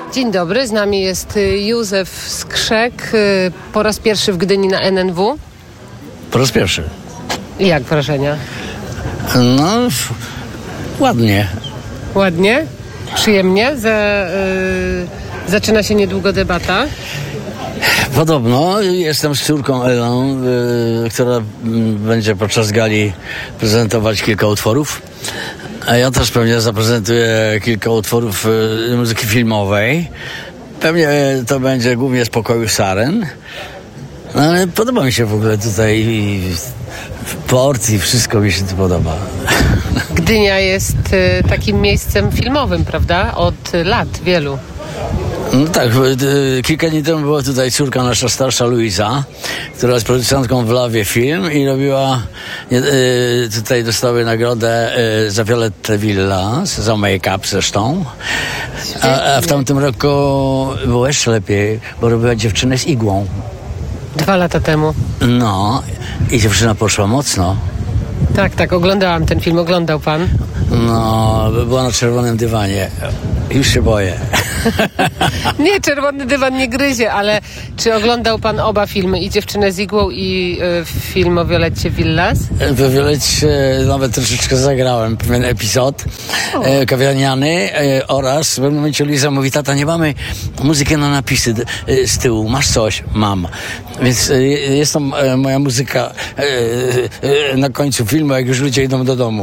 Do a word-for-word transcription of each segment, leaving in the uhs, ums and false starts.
Dzień dobry, z nami jest Józef Skrzek, po raz pierwszy w Gdyni na N N W. Po raz pierwszy. Jak wrażenia? No, ładnie. Ładnie? Przyjemnie? Za, y, zaczyna się niedługo debata. Podobno jestem z córką Elą, y, która y, będzie podczas gali prezentować kilka utworów. A ja też pewnie zaprezentuję kilka utworów y, muzyki filmowej. Pewnie to będzie głównie z Pokoju Saren. No, ale podoba mi się w ogóle tutaj port i wszystko mi się tu podoba. Gdynia jest y, takim miejscem filmowym, prawda? Od lat wielu. No tak, kilka dni temu była tutaj córka nasza starsza Luiza, która jest producentką w Lawie Film i robiła, tutaj dostały nagrodę za Violettę Villas, za make-up zresztą. A, a w tamtym roku było jeszcze lepiej, bo robiła Dziewczynę z igłą. Dwa lata temu. No i dziewczyna poszła mocno. Tak, tak, oglądałam ten film. Oglądał pan? No, była na czerwonym dywanie. Już się boję. Nie, czerwony dywan nie gryzie, ale czy oglądał pan oba filmy, i Dziewczynę z igłą, i y, film o Violetcie Villas? W Violetcie nawet troszeczkę zagrałem pewien epizod e, kawiarniany e, oraz w pewnym momencie Liza mówi: tata, nie mamy muzyki na napisy e, z tyłu, masz coś? Mam. Więc e, jest tam e, moja muzyka e, e, na końcu filmu, jak już ludzie idą do domu.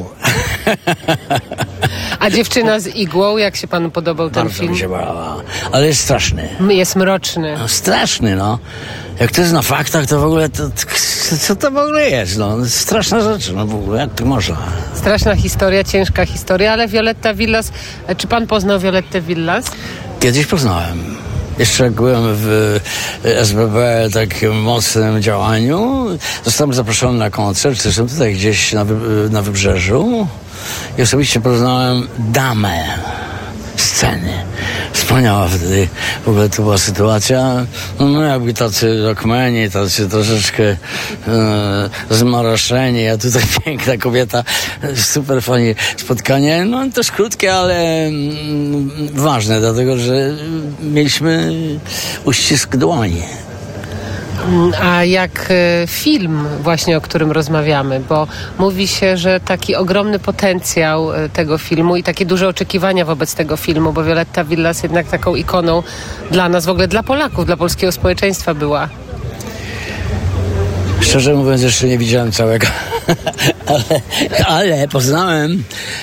A Dziewczyna z igłą, jak się panu podobał ten Bardzo film? mi się podoba, ale jest straszny. Jest mroczny. No, straszny, no. Jak to jest na faktach, to w ogóle to, to, co to w ogóle jest, no. Straszna rzecz, no w ogóle, jak to można? Straszna historia, ciężka historia, ale Violetta Villas, czy pan poznał Violettę Villas? Kiedyś poznałem. Jeszcze jak byłem w S B B takim mocnym działaniu, zostałem zaproszony na koncert, zresztą tutaj gdzieś na, wy, na Wybrzeżu, i osobiście poznałem damę sceny. Wspaniała wtedy w ogóle to była sytuacja. No jakby tacy rockmeni, tacy troszeczkę e, zmaroszeni, a tutaj piękna kobieta, super fajnie spotkanie. No też krótkie, ale mm, ważne, dlatego że mieliśmy uścisk dłoni. A jak film właśnie, o którym rozmawiamy, bo mówi się, że taki ogromny potencjał tego filmu i takie duże oczekiwania wobec tego filmu, bo Violetta Villas jednak taką ikoną dla nas, w ogóle dla Polaków, dla polskiego społeczeństwa była. Szczerze mówiąc, jeszcze nie widziałem całego, ale, ale poznałem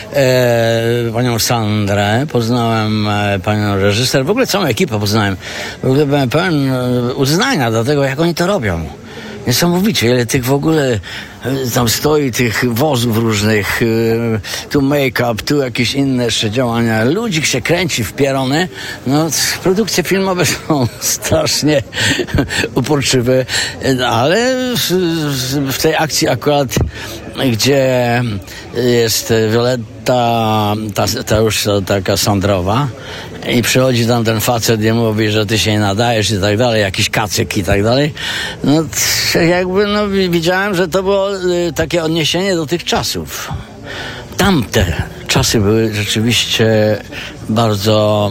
e, panią Sandrę, poznałem e, panią reżyser, w ogóle całą ekipę poznałem. W ogóle byłem pełen uznania do tego, jak oni to robią. Niesamowicie, ile tych w ogóle tam stoi, tych wozów różnych, tu make-up, tu jakieś inne jeszcze działania. Ludzik się kręci w pierony. No, produkcje filmowe są strasznie uporczywe, ale w tej akcji akurat, gdzie jest Violetta, ta, ta już taka Sandrowa, i przychodzi tam ten facet i mówi, że ty się nie nadajesz i tak dalej, jakiś kacyk i tak dalej. No jakby no widziałem, że to było y, takie odniesienie do tych czasów. Tamte czasy były rzeczywiście bardzo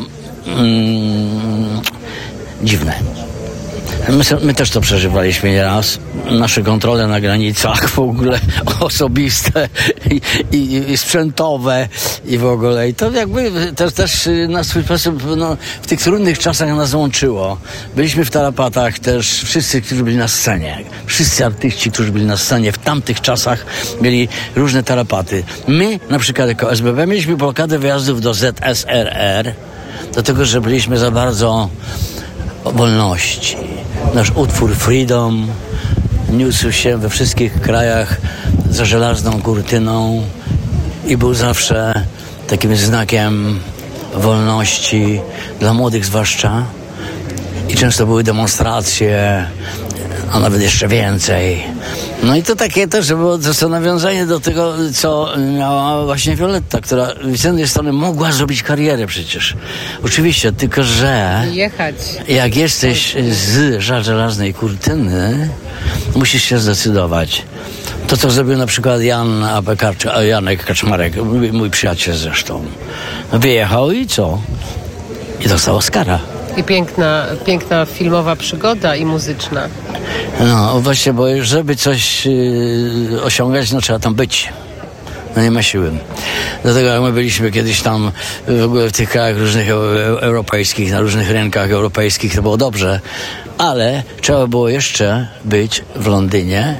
mm, dziwne. My, my też to przeżywaliśmy nieraz. Nasze kontrole na granicach w ogóle osobiste i, i, i sprzętowe i w ogóle. I to jakby też, też na swój sposób no, w tych trudnych czasach nas łączyło. Byliśmy w tarapatach też wszyscy, którzy byli na scenie. Wszyscy artyści, którzy byli na scenie w tamtych czasach mieli różne tarapaty. My na przykład jako S B B mieliśmy blokadę wyjazdów do Z S R R, dlatego że byliśmy za bardzo o wolności. Nasz utwór Freedom niósł się we wszystkich krajach za żelazną kurtyną i był zawsze takim znakiem wolności dla młodych zwłaszcza. I często były demonstracje, a nawet jeszcze więcej. No i to takie też było to nawiązanie do tego, co miała właśnie Violetta, która z jednej strony mogła zrobić karierę przecież. Oczywiście, tylko że jechać. Jak jesteś z żelaznej kurtyny, musisz się zdecydować. To, co zrobił na przykład Jan Kaczmarek, Janek Kaczmarek, mój przyjaciel zresztą. Wyjechał i co? I dostał Oscara. I piękna, piękna filmowa przygoda i muzyczna. No właśnie, bo żeby coś yy, osiągać, no trzeba tam być. No nie ma siły. Dlatego jak my byliśmy kiedyś tam w ogóle w tych krajach różnych europejskich, na różnych rynkach europejskich, to było dobrze, ale trzeba było jeszcze być w Londynie,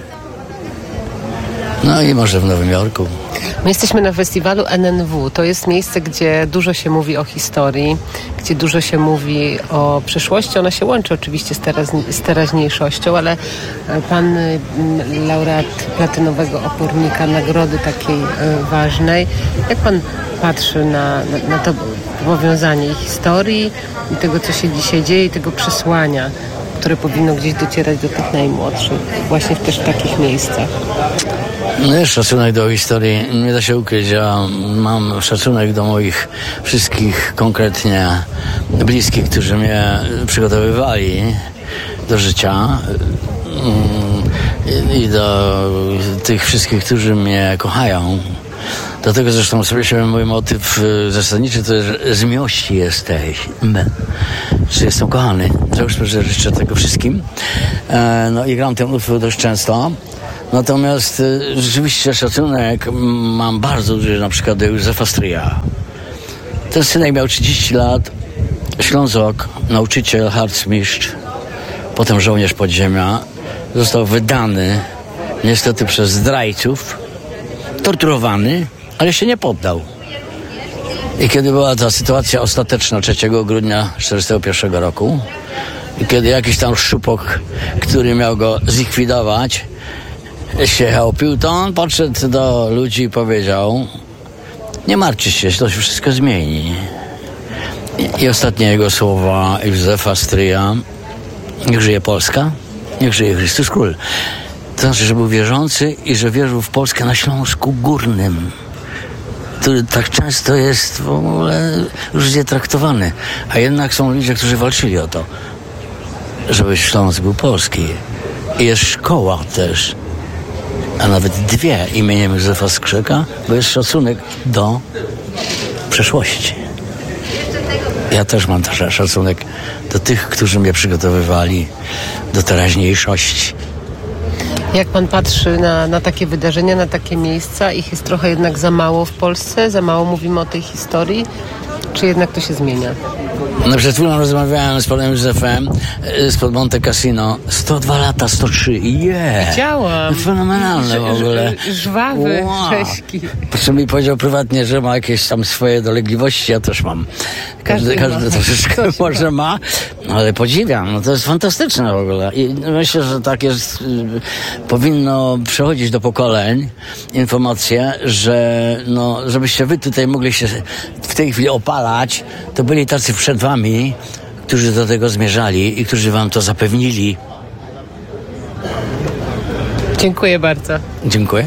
no i może w Nowym Jorku. My jesteśmy na festiwalu N N W. To jest miejsce, gdzie dużo się mówi o historii, gdzie dużo się mówi o przyszłości. Ona się łączy oczywiście z, teraz, z teraźniejszością, ale pan laureat platynowego opornika, nagrody takiej ważnej. Jak pan patrzy na, na, na to powiązanie i historii, i tego, co się dzisiaj dzieje, i tego przesłania, które powinno gdzieś docierać do tych najmłodszych, właśnie też w takich miejscach? No jest szacunek do historii, nie da się ukryć. Ja mam szacunek do moich wszystkich konkretnie bliskich, którzy mnie przygotowywali do życia i do tych wszystkich, którzy mnie kochają. Dlatego zresztą sobie się mój motyw zasadniczy to jest, że z miłości jesteś. Że jestem kochany. Załóżmy, że życzę tego wszystkim. No i gram ten utwór dość często. Natomiast y, rzeczywiście szacunek mam bardzo duży na przykład do Józefa Stryja. Ten synek miał trzydzieści lat, Ślązok, nauczyciel, harcmistrz, potem żołnierz podziemia. Został wydany niestety przez zdrajców, torturowany, ale się nie poddał. I kiedy była ta sytuacja ostateczna trzeciego grudnia tysiąc dziewięćset czterdziestego pierwszego roku i kiedy jakiś tam szczupok, który miał go zlikwidować, się chełpił, to on podszedł do ludzi i powiedział: nie martwcie się, to się wszystko zmieni. I, i ostatnie jego słowa Józefa Stryja: niech żyje Polska, niech żyje Chrystus Król. To znaczy, że był wierzący i że wierzył w Polskę na Śląsku Górnym, który tak często jest w ogóle różnie traktowany. A jednak są ludzie, którzy walczyli o to, żeby Śląsk był polski. I jest szkoła też, a nawet dwie imieniem Józefa Skrzeka, bo jest szacunek do przeszłości. Ja też mam też szacunek do tych, którzy mnie przygotowywali do teraźniejszości. Jak pan patrzy na, na takie wydarzenia, na takie miejsca, ich jest trochę jednak za mało w Polsce? Za mało mówimy o tej historii? Czy jednak to się zmienia? No przed chwilą rozmawiałem z panem Józefem spod Monte Cassino. sto dwa lata, sto trzy. Yeah. Widziałam. Fenomenalne w ogóle. Żwawy, wow. Cześki. Po czym mi powiedział prywatnie, że ma jakieś tam swoje dolegliwości, ja też mam. Każdy, każdy, każdy troszeczkę może ma, ale podziwiam. No to jest fantastyczne w ogóle. I myślę, że tak jest, y, powinno przechodzić do pokoleń informacje, że no, żebyście wy tutaj mogli się w tej chwili opalać, to byli tacy przed wami, którzy do tego zmierzali i którzy wam to zapewnili. Dziękuję bardzo. Dziękuję.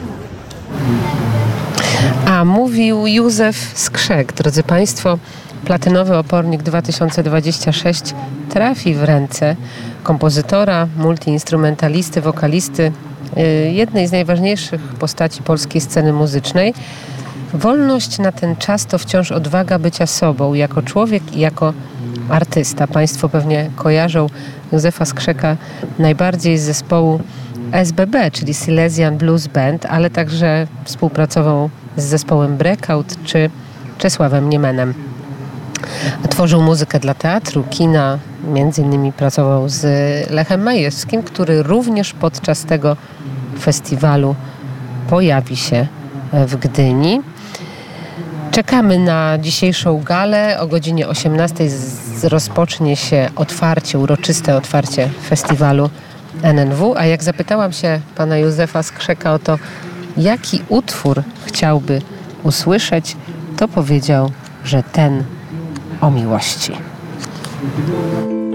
A mówił Józef Skrzek. Drodzy Państwo, platynowy opornik dwa tysiące dwudziesty szósty trafi w ręce kompozytora, multiinstrumentalisty, wokalisty, jednej z najważniejszych postaci polskiej sceny muzycznej. Wolność na ten czas to wciąż odwaga bycia sobą, jako człowiek i jako artysta. Państwo pewnie kojarzą Józefa Skrzeka najbardziej z zespołu S B B, czyli Silesian Blues Band, ale także współpracował z zespołem Breakout czy Czesławem Niemenem. Tworzył muzykę dla teatru, kina, między innymi pracował z Lechem Majewskim, który również podczas tego festiwalu pojawi się w Gdyni. Czekamy na dzisiejszą galę. O godzinie osiemnastej z- rozpocznie się otwarcie, uroczyste otwarcie festiwalu N N W. A jak zapytałam się pana Józefa Skrzeka o to, jaki utwór chciałby usłyszeć, to powiedział, że ten o miłości.